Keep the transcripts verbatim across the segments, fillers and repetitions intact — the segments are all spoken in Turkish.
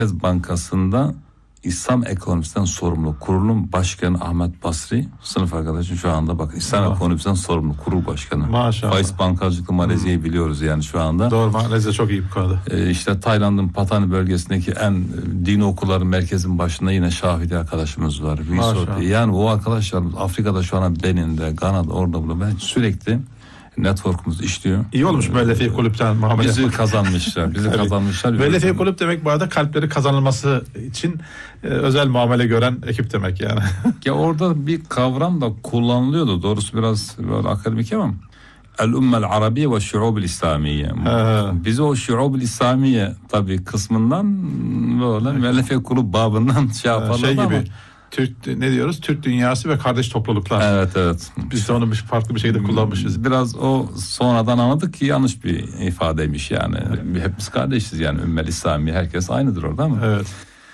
Bankası'nda İslam ekonomisinden sorumlu kurulum başkanı Ahmet Basri, sınıf arkadaşım şu anda bak İslam Allah. Ekonomisinden sorumlu kurul başkanı. Maşallah. Faiz bankacılıkla Malezya'yı hmm. biliyoruz yani şu anda. Doğru, Malezya çok iyi bu konuda. Ee, işte Tayland'ın Patani bölgesindeki en dini okulların merkezin başında yine Şafii arkadaşımız var. Yani o arkadaşlarımız Afrika'da şu an Benin'de, Gana'da, orada burada ben sürekli network'umuz işliyor. İyi olmuş müellefe kulüpten muamele. Bizi kazanmışlar. Bizi kazanmışlar. Müellefe kulüp demek bu arada kalpleri kazanılması için e, özel muamele gören ekip demek yani. Ya orada bir kavram da kullanılıyordu. Doğrusu biraz böyle akademik ama El-Ummel Arabiye ve Şu'ub-ül İslamiye. Bizi o Şu'ub-ül İslamiye tabii kısmından böyle müellefe kulüp babından şey yaparlar şey gibi. Ama Türk ne diyoruz? Türk dünyası ve kardeş topluluklar. Evet evet. Biz de onu farklı bir şekilde kullanmışız. Biraz o sonradan anladık ki yanlış bir ifadeymiş yani. Evet. Hepimiz kardeşiz yani Ümmel İslami, herkes aynıdır orada ama. Evet.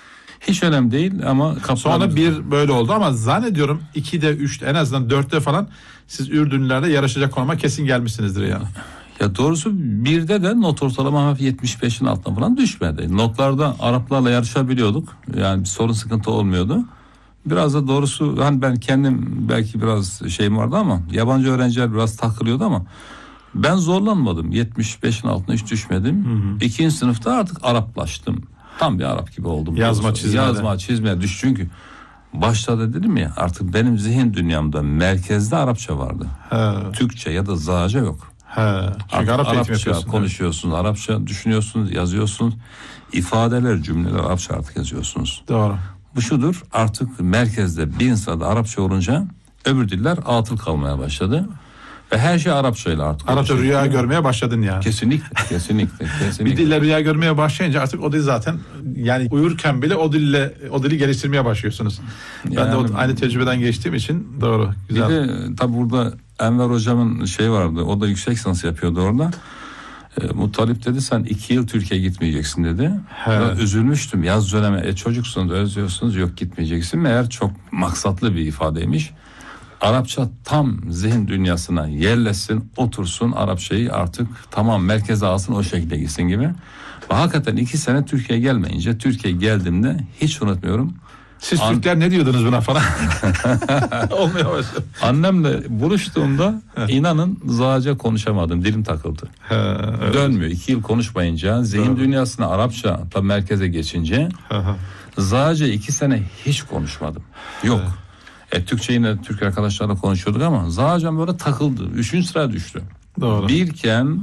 Hiç önemli değil ama sonra bir böyle oldu ama zannediyorum ikide üçte en azından dörtte falan siz Ürdünlülerle yarışacak konuma kesin gelmişsinizdir yani. Ya doğrusu birde de not ortalama yetmiş beşin altına falan düşmedi. Notlarda Araplarla yarışabiliyorduk. Yani bir sorun sıkıntı olmuyordu. Biraz da doğrusu hani ben kendim belki biraz şeyim vardı ama yabancı öğrenciler biraz takılıyordu ama ben zorlanmadım. yetmiş beşin altına hiç düşmedim. Hı hı. İkinci sınıfta artık Araplaştım. Tam bir Arap gibi oldum. Yazma çizmeye. Yazma çizmeye düş çünkü başta da dedim ya artık benim zihin dünyamda merkezde Arapça vardı. He. Türkçe ya da Zahaca yok. He. Çünkü Arapça, Arapça konuşuyorsunuz, evet. Arapça düşünüyorsunuz, yazıyorsunuz. İfadeler, cümleler Arapça artık yazıyorsunuz. Doğru. Bu şudur, artık merkezde bir sırada Arapça olunca öbür diller atıl kalmaya başladı. Ve her şey Arapçayla artık. Arapça şey rüya görmeye başladın yani. Kesinlikle, kesinlikle, kesinlikle. Bir dille rüya görmeye başlayınca artık o dil zaten yani uyurken bile o dille o dili geliştirmeye başlıyorsunuz. Ben yani, de o, aynı tecrübeden geçtiğim için doğru, güzel. Bir de tabi burada Enver hocamın şey vardı, o da yüksek lisans yapıyordu orada. E, Muttalip dedi sen iki yıl Türkiye'ye gitmeyeceksin dedi. Ben üzülmüştüm yaz dönemi e, çocuksunuz özlüyorsunuz yok gitmeyeceksin. Meğer çok maksatlı bir ifadeymiş. Arapça tam zihin dünyasına yerleşsin, otursun, Arapçayı artık tamam merkeze alsın, o şekilde gitsin gibi. Ve hakikaten iki sene Türkiye'ye gelmeyince, Türkiye'ye geldiğimde hiç unutmuyorum. Siz An- Türkler ne diyordunuz buna falan? Olmuyor başladı. Annemle buluştuğumda inanın Zahaca konuşamadım, dilim takıldı. He, evet. Dönmüyor. İki yıl konuşmayınca, zihin Doğru. dünyasına Arapça tabii merkeze geçince Zahaca iki sene hiç konuşmadım. Yok. He. E, Türkçe yine Türk arkadaşlarla konuşuyorduk ama Zahacan böyle takıldı. Üçüncü sıraya düştü. Doğru. Birken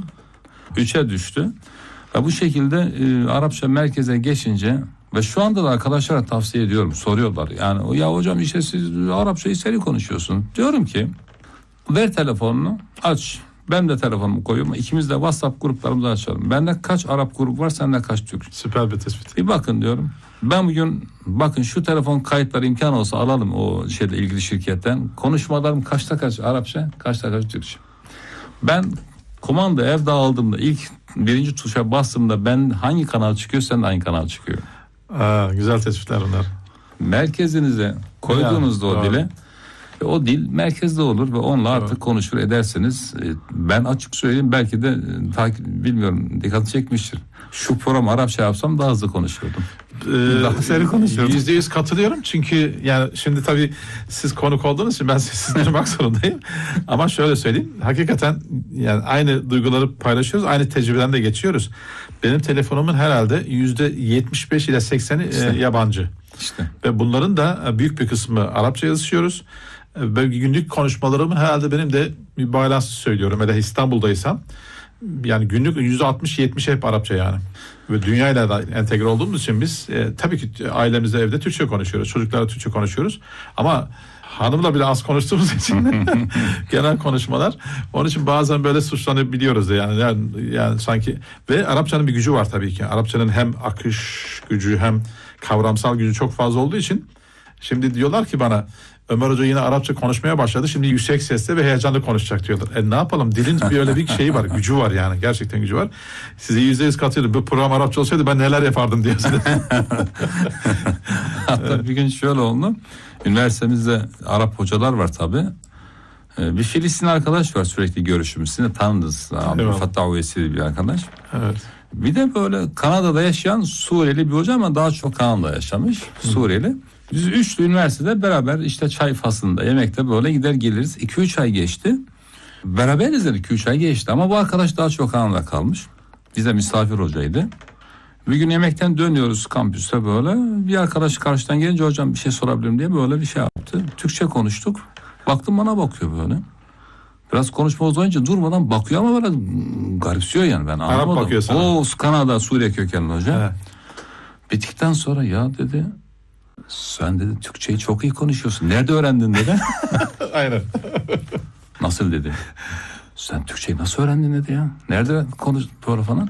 üçe düştü. Ve bu şekilde e, Arapça merkeze geçince ve şu anda da arkadaşlara tavsiye ediyorum. Soruyorlar yani ya hocam işte siz Arapçayı seri konuşuyorsun. Diyorum ki ver telefonunu aç. Ben de telefonumu koyuyorum. İkimiz de WhatsApp gruplarımızı açalım. Bende kaç Arap grubu var, sende kaç Türk? Süper bir tespit. Bir bakın diyorum. Ben bugün bakın şu telefon kayıtları imkan olsa alalım o şeyle ilgili şirketten. Konuşmalarım kaçta kaç Arapça, kaçta kaç Türkçe. Ben kumanda evde aldığımda ilk birinci tuşa bastığımda ben hangi kanal çıkıyor, sen de aynı kanal çıkıyor. Aa, güzel tespitler bunlar. Merkezinize koyduğunuzda yani, o dile o dil merkezde olur ve onunla artık evet. konuşur edersiniz. Ben açık söyleyeyim belki de takip bilmiyorum dikkat çekmiştir. Şu program Arapça yapsam daha hızlı konuşurdum. Ee, daha seri konuşurdum. Yüzde yüz katılıyorum çünkü yani şimdi tabii siz konuk olduğunuz için ben sizi dinlemek zorundayım. Ama şöyle söyleyeyim hakikaten yani aynı duyguları paylaşıyoruz, aynı tecrübeden de geçiyoruz. Benim telefonumun herhalde yüzde yetmiş beş ile sekseni işte. e, yabancı. İşte. Ve bunların da büyük bir kısmı Arapça yazışıyoruz. Ve günlük konuşmalarımın herhalde benim de bir bağlantısı söylüyorum. Hele İstanbul'daysam yani günlük yüzde altmış yetmiş hep Arapça yani. Ve dünyayla da entegre olduğumuz için biz e, tabii ki ailemizde evde Türkçe konuşuyoruz. Çocuklarla Türkçe konuşuyoruz. Ama hanımla bile az konuştuğumuz için genel konuşmalar. Onun için bazen böyle suçlanabiliyoruz da yani, yani yani sanki ve Arapçanın bir gücü var tabii ki. Arapçanın hem akış gücü hem kavramsal gücü çok fazla olduğu için şimdi diyorlar ki bana Ömer Hoca yine Arapça konuşmaya başladı. Şimdi yüksek sesle ve heyecanlı konuşacak diyorlar. E ne yapalım? Dilin bir öyle bir şeyi var. Gücü var yani. Gerçekten gücü var. Size yüzde yüz katılıyorum. Bu program Arapça olsaydı ben neler yapardım diyorsunuz. Hatta bir gün şöyle oldu. Üniversitemizde Arap hocalar var tabii. Bir Filistin arkadaş var sürekli görüşümüz. Siz de tanıdınız. Abdülfattah Uyesi'li bir arkadaş. Evet. Bir de böyle Kanada'da yaşayan Suriyeli bir hoca ama daha çok Kanada'da yaşamış Suriyeli. Biz üçlü üniversitede beraber işte çay faslında yemekte böyle gider geliriz. iki üç ay geçti. Beraberiz de iki üç ay geçti ama bu arkadaş daha çok Kanada'da kalmış. Bize misafir hocaydı. Bir gün yemekten dönüyoruz kampüste böyle. Bir arkadaş karşıdan gelince hocam bir şey sorabilirim diye böyle bir şey yaptı. Türkçe konuştuk. Baktım bana bakıyor böyle. Biraz konuşma uzayınca durmadan bakıyor ama böyle garipsiyor yani, ben anlamadım. Arap bakıyor sana. O Kanada, Suriye kökenli hoca. Evet. Bittikten sonra ya dedi, sen dedi Türkçeyi çok iyi konuşuyorsun. Nerede öğrendin dedi. Aynen. Nasıl dedi. Sen Türkçeyi nasıl öğrendin dedi ya. Nerede konuş böyle falan.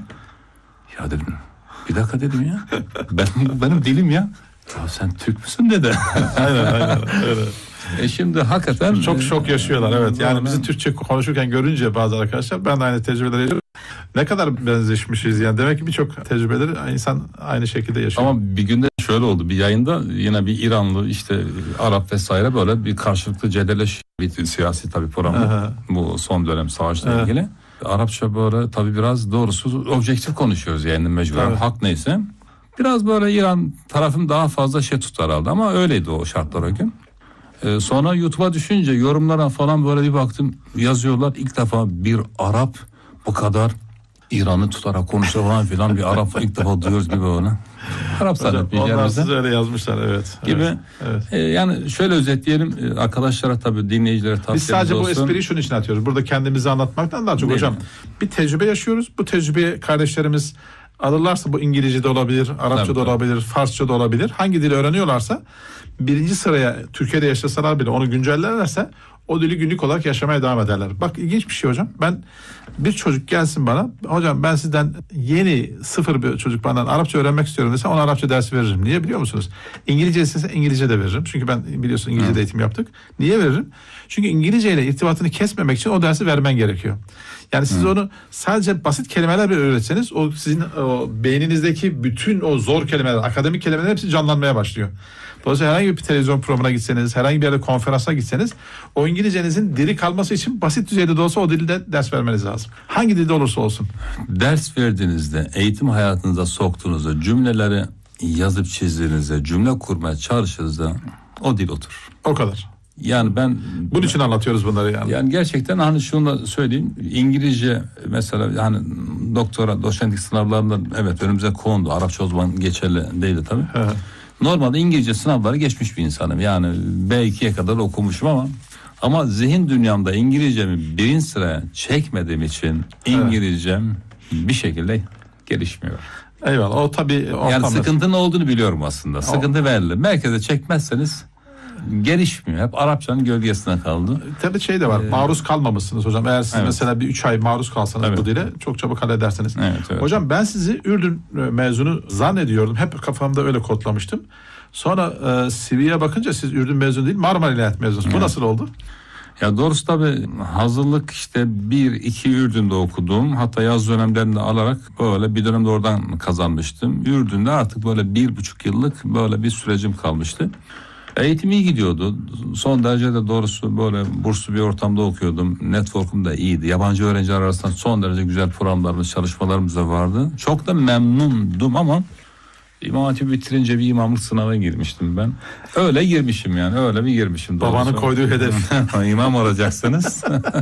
Ya dedim bir dakika dedim ya. Ben, benim dilim ya. Ya sen Türk müsün dedi. Aynen aynen. Öyle. E şimdi hakikaten çok şok yaşıyorlar, evet. Yani ben... bizi Türkçe konuşurken görünce bazı arkadaşlar, ben de aynı tecrübeleri yaşıyorum. Ne kadar benzeşmişiz yani, demek ki birçok tecrübeleri insan aynı şekilde yaşıyor. Ama bir günde şöyle oldu, bir yayında yine bir İranlı işte Arap vesaire böyle bir karşılıklı cedeleş bir siyasi tabii programı. Aha. Bu son dönem savaşla evet. ilgili. Arapça böyle tabii biraz doğrusu objektif konuşuyoruz yani mecburen, evet. hak neyse. Biraz böyle İran tarafım daha fazla şey tutar aldı ama öyleydi o şartlar o gün. Ee, sonra YouTube'a düşünce yorumlara falan böyle bir baktım, yazıyorlar ilk defa bir Arap bu kadar İran'ı tutarak konuşuyor falan filan, bir Arap ilk defa duyuyoruz gibi öyle. Arap zannetmeyeceğimizde. Onlar siz öyle yazmışlar, evet. Gibi. Evet, evet. E, yani şöyle özetleyelim e, arkadaşlara, tabii dinleyicilere tavsiyemiz olsun. Biz sadece olsun. Bu espriyi şunun için atıyoruz. Burada kendimizi anlatmaktan daha çok değil hocam. Mi? Bir tecrübe yaşıyoruz. Bu tecrübeyi kardeşlerimiz alırlarsa, bu İngilizce de olabilir, Arapça tabii, da olabilir, Farsça da olabilir. Hangi dili öğreniyorlarsa birinci sıraya Türkiye'de yaşasalar bile onu güncellerlerse o dili günlük olarak yaşamaya devam ederler. Bak ilginç bir şey hocam. Ben bir çocuk gelsin bana, hocam ben sizden yeni sıfır bir çocuk benden Arapça öğrenmek istiyorum dese ona Arapça dersi veririm. Niye biliyor musunuz? İngilizce ise İngilizce de veririm. Çünkü ben biliyorsun İngilizce de eğitim yaptık. Niye veririm? Çünkü İngilizce ile irtibatını kesmemek için o dersi vermen gerekiyor. Yani siz Hı. onu sadece basit kelimeler bir öğretseniz o sizin o beyninizdeki bütün o zor kelimeler, akademik kelimeler hepsi canlanmaya başlıyor. Dolayısıyla herhangi bir televizyon programına gitseniz, herhangi bir yerde konferansa gitseniz o İngilizcenizin diri kalması için basit düzeyde de olsa o dilde ders vermeniz lazım. Hangi dilde olursa olsun. Ders verdiğinizde, eğitim hayatınıza soktuğunuzda, cümleleri yazıp çizdiğinizde, cümle kurmaya çalıştığınızda o dil oturur. O kadar. Yani ben bunun için anlatıyoruz bunları yani. Yani gerçekten hani şunu da söyleyeyim. İngilizce mesela yani doktora, doçentlik sınavlarında evet önümüze kondu. Arapça o zaman geçerli değildi tabii. He. Normalde İngilizce sınavları geçmiş bir insanım. Yani B ikiye kadar okumuşum ama ama zihin dünyamda İngilizcemi birinci sıraya çekmediğim için İngilizcem evet. bir şekilde gelişmiyor. Eyvallah. O tabii o yani sıkıntının olduğunu biliyorum aslında. Sıkıntı o... belli. Merkeze çekmezseniz gelişmiyor. Hep Arapçanın gölgesine kaldı. Tabii şey de var. Ee, maruz kalmamışsınız hocam. Eğer siz evet. mesela bir üç ay maruz kalsanız evet. bu dile çok çabuk halledersiniz. Evet, evet. Hocam ben sizi Ürdün mezunu zannediyordum. Hep kafamda öyle kodlamıştım. Sonra e, C V'ye bakınca siz Ürdün mezunu değil, Marmara İlahiyat mezunusunuz. Evet. Bu nasıl oldu? Ya doğrusu tabii hazırlık işte bir iki Ürdün'de okudum. Hatta yaz dönemlerinde alarak böyle bir dönemde oradan kazanmıştım. Ürdün'de artık böyle bir buçuk yıllık böyle bir sürecim kalmıştı. Eğitim iyi gidiyordu. Son derecede doğrusu böyle burslu bir ortamda okuyordum. Network'um da iyiydi. Yabancı öğrenciler arasında son derece güzel programlarımız, çalışmalarımız da vardı. Çok da memnundum ama İmam Hatip bitirince bir imamlık sınavına girmiştim ben. Öyle girmişim yani. Öyle bir girmişim. Babanın doğrusu. Koyduğu hedef. İmam olacaksınız.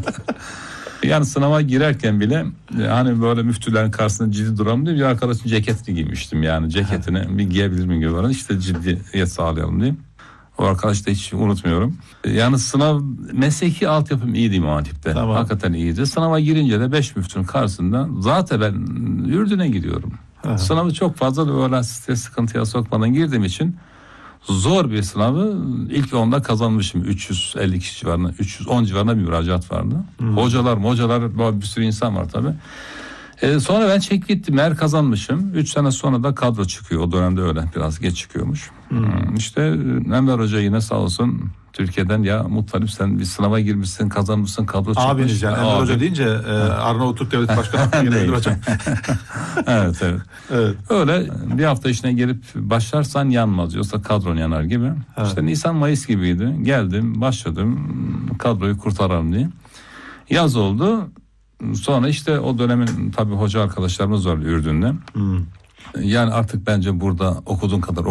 Yani sınava girerken bile hani böyle müftülerin karşısında ciddi duramam diye bir arkadaşın ceketini giymiştim. Yani ceketini bir giyebilir miyim gibi. İşte ciddiyet sağlayalım diye. O arkadaşı da hiç unutmuyorum. Yani sınav, mesleki altyapım iyiydi İmam Hatip'te. Tamam. Hakikaten iyiydi. Sınava girince de beş müftünün karşısında zaten ben Ürdün'e gidiyorum. Aha. Sınavı çok fazla da böyle stres sıkıntıya sokmadan girdiğim için zor bir sınavı ilk onda kazanmışım. üç yüz elli kişi civarında, üç yüz on civarında bir müracaat vardı. Hmm. Hocalar, hocalar, bir sürü insan var tabii. Ee, sonra ben çek gittim, eğer kazanmışım. Üç sene sonra da kadro çıkıyor. O dönemde öyle biraz geç çıkıyormuş. Hmm. İşte Enver Hoca yine sağ olsun Türkiye'den, ya Muttalip sen bir sınava girmişsin, kazanmışsın, kadro çıkmış. Abiniz yani Enver Hoca deyince e, Arnavutluk Devlet Başkanı Enver Hocam. evet, evet evet. Öyle bir hafta işine gelip başlarsan yanmaz, yoksa kadron yanar gibi. Evet. İşte Nisan Mayıs gibiydi. Geldim, başladım kadroyu kurtaralım diye. Yaz oldu. Sonra işte o dönemin tabii hoca arkadaşlarımız var Ürdün'de. Hmm. Yani artık bence burada okuduğun kadar